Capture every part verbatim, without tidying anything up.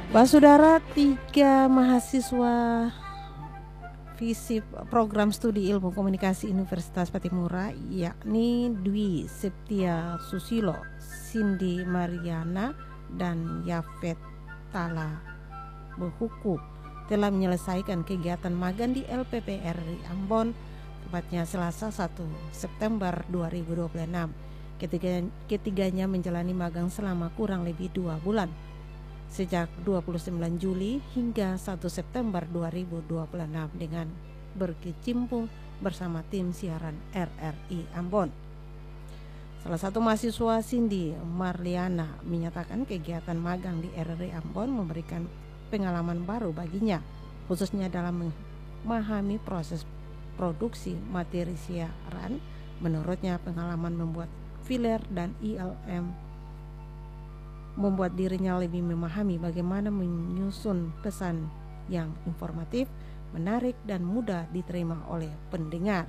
Pak Saudara, tiga mahasiswa FISIP program studi ilmu komunikasi Universitas Patimura, yakni Dwi Septia Susilo, Cindy Mariana, dan Yafet Tala Behuku, telah menyelesaikan kegiatan magang di L P P R I Ambon, tepatnya Selasa satu September dua ribu dua puluh enam. Ketiga, ketiganya menjalani magang selama kurang lebih dua bulan, sejak dua puluh sembilan Juli hingga satu September dua ribu dua puluh enam dengan berkecimpung bersama tim siaran R R I Ambon. Salah satu mahasiswa, Cindy Marliana, menyatakan kegiatan magang di R R I Ambon memberikan pengalaman baru baginya, khususnya dalam memahami proses produksi materi siaran. Menurutnya, pengalaman membuat filler dan I L M membuat dirinya lebih memahami bagaimana menyusun pesan yang informatif, menarik, dan mudah diterima oleh pendengar.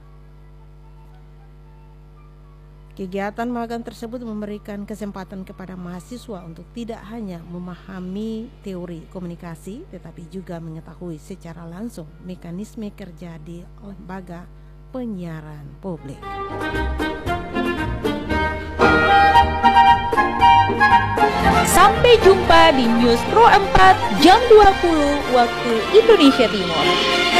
Kegiatan magang tersebut memberikan kesempatan kepada mahasiswa untuk tidak hanya memahami teori komunikasi, tetapi juga mengetahui secara langsung mekanisme kerja di lembaga penyiaran publik. Sampai jumpa di News Pro empat jam dua puluh waktu Indonesia Timur.